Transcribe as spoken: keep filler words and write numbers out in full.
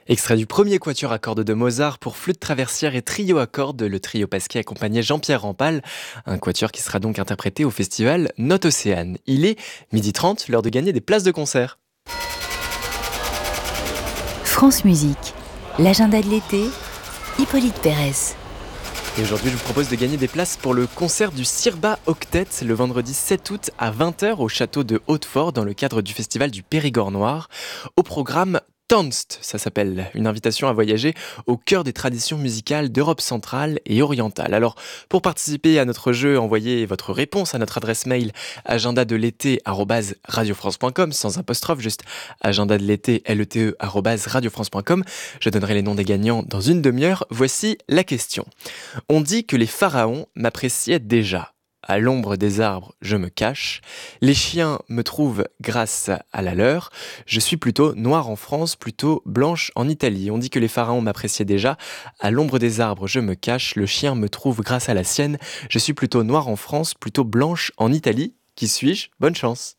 Extrait du premier quatuor à cordes de Mozart pour flûte traversière et trio à cordes, le trio Pasquet accompagnait Jean-Pierre Rampal, un quatuor qui sera donc interprété au festival Note Océane. Il est midi trente, l'heure de gagner des places de concert. France Musique, l'agenda de l'été, Hippolyte Pérez. Et aujourd'hui, je vous propose de gagner des places pour le concert du Sirba Octet le vendredi sept août à vingt heures au château de Hautefort dans le cadre du festival du Périgord Noir. Au programme Tanzt, ça s'appelle, une invitation à voyager au cœur des traditions musicales d'Europe centrale et orientale. Alors, pour participer à notre jeu, envoyez votre réponse à notre adresse mail agenda de l'été arobase radio france point com sans apostrophe, juste agenda de l'été L E T E arobase radio france point com. Je donnerai les noms des gagnants dans une demi-heure. Voici la question. On dit que les pharaons m'appréciaient déjà. À l'ombre des arbres, je me cache. Les chiens me trouvent grâce à la leur. Je suis plutôt noire en France, plutôt blanche en Italie. On dit que les pharaons m'appréciaient déjà. À l'ombre des arbres, je me cache. Le chien me trouve grâce à la sienne. Je suis plutôt noire en France, plutôt blanche en Italie. Qui suis-je ? Bonne chance.